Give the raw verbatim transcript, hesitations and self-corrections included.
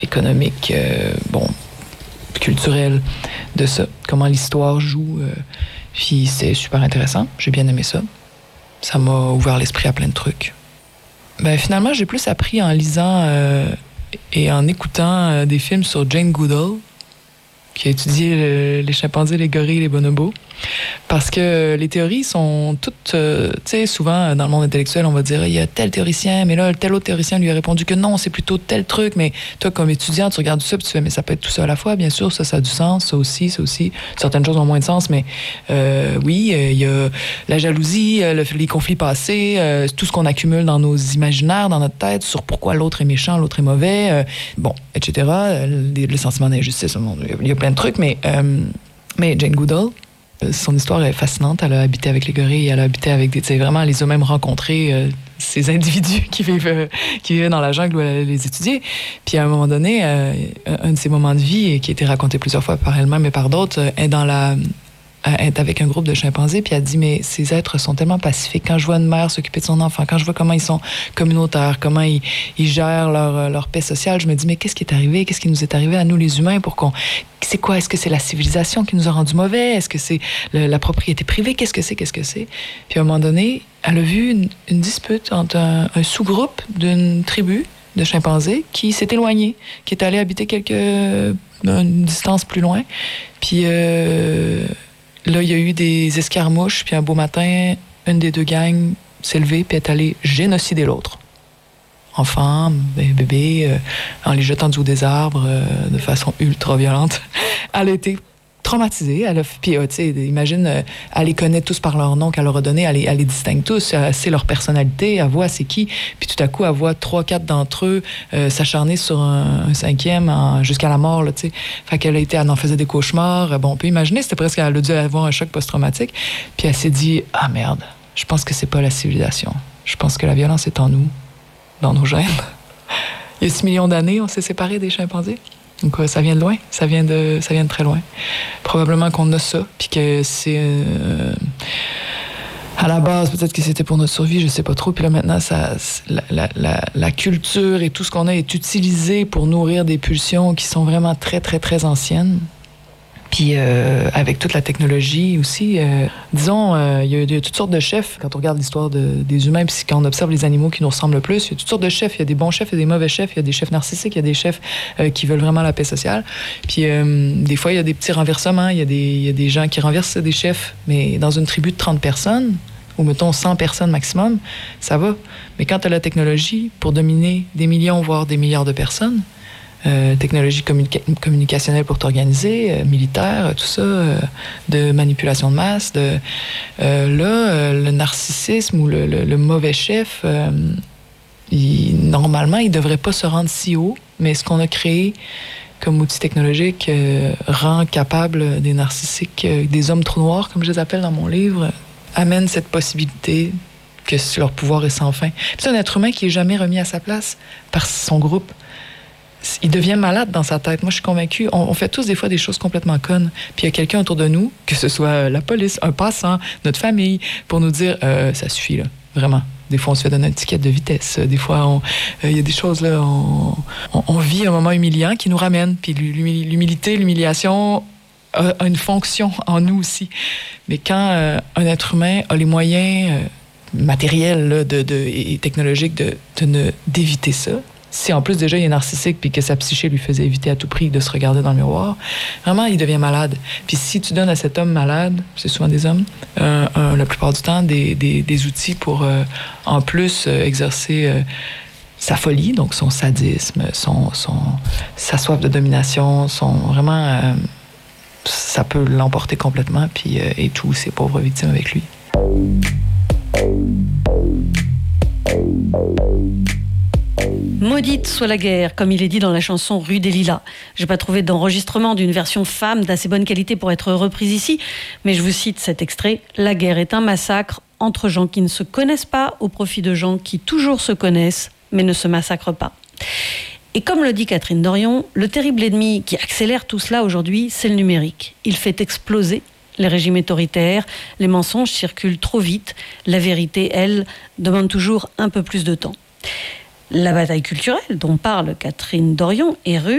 économique, euh, bon, culturel de ça. Comment l'histoire joue. Euh, puis c'est super intéressant. J'ai bien aimé ça. Ça m'a ouvert l'esprit à plein de trucs. Ben, finalement, j'ai plus appris en lisant euh, et en écoutant euh, des films sur Jane Goodall, qui a étudié le, les chimpanzés, les gorilles, les bonobos. Parce que les théories sont toutes... Euh, tu sais, souvent, dans le monde intellectuel, on va dire, il y a tel théoricien, mais là, tel autre théoricien lui a répondu que non, c'est plutôt tel truc. Mais toi, comme étudiant, tu regardes tout ça, puis tu fais, mais ça peut être tout ça à la fois, bien sûr, ça, ça a du sens, ça aussi, ça aussi. Certaines choses ont moins de sens, mais euh, oui, euh, il y a la jalousie, euh, le, les conflits passés, euh, tout ce qu'on accumule dans nos imaginaires, dans notre tête, sur pourquoi l'autre est méchant, l'autre est mauvais, euh, bon, et cetera. Le, le sentiment d'injustice, il y a plein de trucs, mais, euh, mais Jane Goodall, son histoire est fascinante. Elle a habité avec les gorilles, elle a habité avec des... Tu sais, vraiment, elle les a même rencontrés, euh, ces individus qui vivent, euh, qui vivaient dans la jungle où elle allait les étudier. Puis à un moment donné, euh, un de ses moments de vie, qui a été raconté plusieurs fois par elle-même et par d'autres, euh, est dans la... est avec un groupe de chimpanzés, puis elle dit, mais ces êtres sont tellement pacifiques. Quand je vois une mère s'occuper de son enfant, quand je vois comment ils sont communautaires, comment ils, ils gèrent leur, leur paix sociale, je me dis, mais qu'est-ce qui est arrivé? Qu'est-ce qui nous est arrivé à nous, les humains, pour qu'on... C'est quoi? Est-ce que c'est la civilisation qui nous a rendus mauvais? Est-ce que c'est le, la propriété privée? Qu'est-ce que c'est? Qu'est-ce que c'est? Puis à un moment donné, elle a vu une, une dispute entre un, un sous-groupe d'une tribu de chimpanzés qui s'est éloigné, qui est allé habiter quelques... une distance plus loin. Puis... Euh, Là, il y a eu des escarmouches, puis un beau matin, une des deux gangs s'est levée puis est allée génocider l'autre. Enfants, bébés, euh, en les jetant du haut des arbres euh, de façon ultra violente. Elle a été traumatisée. Elle a, puis, euh, tu sais, imagine, euh, elle les connaît tous par leur nom qu'elle leur a donné, elle les, elle les distingue tous, elle sait leur personnalité, elle voit c'est qui, puis tout à coup, elle voit trois, quatre d'entre eux euh, s'acharner sur un, un cinquième en, jusqu'à la mort, là, tu sais. Fait qu'elle a été, elle en faisait des cauchemars. Bon, on peut imaginer, c'était presque, elle a dû avoir un choc post-traumatique. Puis elle s'est dit, ah merde, je pense que c'est pas la civilisation. Je pense que la violence est en nous, dans nos gènes. Il y a six millions d'années, on s'est séparés des chimpanzés. Donc, ça vient de loin, ça vient de, ça vient de très loin. Probablement qu'on a ça, puis que c'est... Euh, à la base, peut-être que c'était pour notre survie, je sais pas trop. Puis là, maintenant, ça, la, la, la, la culture et tout ce qu'on a est utilisé pour nourrir des pulsions qui sont vraiment très, très, très anciennes. Puis euh, avec toute la technologie aussi, euh, disons, euh, il y, y a toutes sortes de chefs. Quand on regarde l'histoire de, des humains, puis quand on observe les animaux qui nous ressemblent le plus, il y a toutes sortes de chefs. Il y a des bons chefs, il y a des mauvais chefs, il y a des chefs narcissiques, il y a des chefs euh, qui veulent vraiment la paix sociale. Puis euh, des fois, il y a des petits renversements. Il y a des, il y a des gens qui renversent des chefs, mais dans une tribu de trente personnes, ou mettons cent personnes maximum, ça va. Mais quand tu as la technologie pour dominer des millions, voire des milliards de personnes, Euh, technologie communica- communicationnelle pour t'organiser, euh, militaire, tout ça, euh, de manipulation de masse. De, euh, là, euh, le narcissisme ou le, le, le mauvais chef, euh, il, normalement, il ne devrait pas se rendre si haut, mais ce qu'on a créé comme outil technologique euh, rend capable des narcissiques, euh, des hommes trous noirs, comme je les appelle dans mon livre, amène cette possibilité que leur pouvoir est sans fin. Puis c'est un être humain qui n'est jamais remis à sa place par son groupe. Il devient malade dans sa tête. Moi, je suis convaincue. On, on fait tous des fois des choses complètement connes. Puis il y a quelqu'un autour de nous, que ce soit la police, un passant, notre famille, pour nous dire euh, ça suffit, là. Vraiment. Des fois, on se fait donner une étiquette de vitesse. Des fois, il euh, y a des choses, là, on, on, on vit un moment humiliant qui nous ramène. Puis l'humilité, l'humiliation a, a une fonction en nous aussi. Mais quand euh, un être humain a les moyens euh, matériels là, de, de, et technologiques de, de ne, d'éviter ça, si en plus déjà il est narcissique puis que sa psyché lui faisait éviter à tout prix de se regarder dans le miroir, vraiment il devient malade. Puis si tu donnes à cet homme malade, c'est souvent des hommes, euh, euh, la plupart du temps des, des, des outils pour euh, en plus euh, exercer euh, sa folie, donc son sadisme, son, son, sa soif de domination, son vraiment euh, ça peut l'emporter complètement puis euh, et tous ses pauvres victimes avec lui. Maudite soit la guerre, comme il est dit dans la chanson Rue des Lilas. J'ai pas trouvé d'enregistrement d'une version femme d'assez bonne qualité pour être reprise ici, mais je vous cite cet extrait. La guerre est un massacre entre gens qui ne se connaissent pas au profit de gens qui toujours se connaissent, mais ne se massacrent pas. Et comme le dit Catherine Dorion, le terrible ennemi qui accélère tout cela aujourd'hui, c'est le numérique. Il fait exploser les régimes autoritaires, les mensonges circulent trop vite, la vérité, elle, demande toujours un peu plus de temps. La bataille culturelle dont parle Catherine Dorion est rude.